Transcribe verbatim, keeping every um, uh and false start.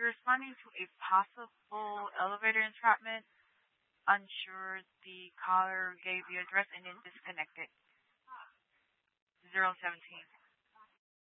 you're responding to a possible elevator entrapment. Unsure, the caller gave you address and then disconnected. Zero seventeen.